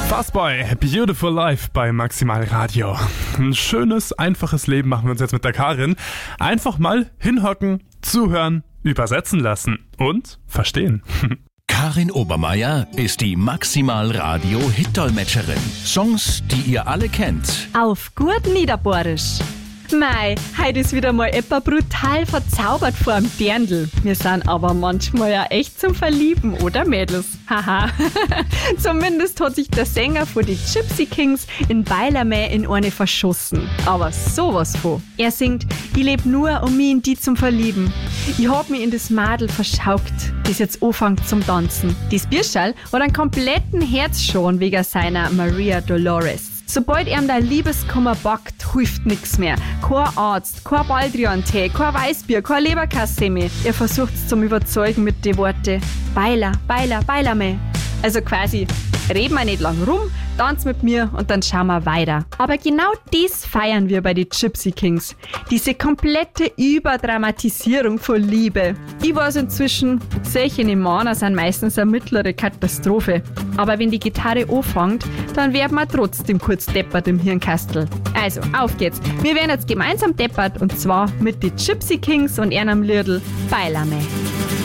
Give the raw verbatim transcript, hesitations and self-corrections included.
Fastboy, Beautiful Life bei Maximal Radio. Ein schönes, einfaches Leben machen wir uns jetzt mit der Karin. Einfach mal hinhocken, zuhören, übersetzen lassen und verstehen. Karin Obermeier ist die Maximal Radio Hit-Dolmetscherin. Songs, die ihr alle kennt. Auf gut Niederbohrisch. Mei, heute ist wieder mal etwa brutal verzaubert vor dem Dirndl. Wir sind aber manchmal ja echt zum Verlieben, oder Mädels? Haha. Zumindest hat sich der Sänger von die Gypsy Kings in Beilermäh in eine verschossen. Aber sowas von. Er singt, ich leb nur, um mich in die zum Verlieben. Ich hab mich in das Madel verschaukt, das jetzt anfängt zum Tanzen. Das Bierschall hat einen kompletten Herzschaden wegen seiner Maria Dolores. Sobald ihm der Liebeskummer backt, hilft nix mehr. Kein Arzt, kein Baldrian-Tee, kein Weißbier, kein Leberkassemi. Er versucht's zum Überzeugen mit den Worten Beiler, Beiler, Beilermäh. Also quasi, reden wir nicht lang rum, tanz mit mir und dann schauen wir weiter. Aber genau dies feiern wir bei den Gypsy Kings. Diese komplette Überdramatisierung von Liebe. Ich weiß inzwischen, solche Männer sind meistens eine mittlere Katastrophe. Aber wenn die Gitarre anfängt, dann werden wir trotzdem kurz deppert im Hirnkastel. Also, auf geht's. Wir werden jetzt gemeinsam deppert und zwar mit den Gypsy Kings und ihrem Liedl Beilermäh.